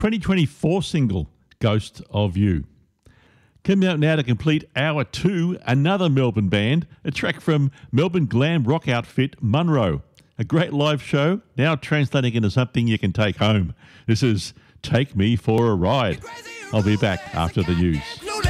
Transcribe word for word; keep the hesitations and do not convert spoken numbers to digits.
twenty twenty-four single, Ghost of You. Coming out now to complete hour two, another Melbourne band, a track from Melbourne glam rock outfit Munro. A great live show, now translating into something you can take home. This is Take Me for a Ride. I'll be back after the news.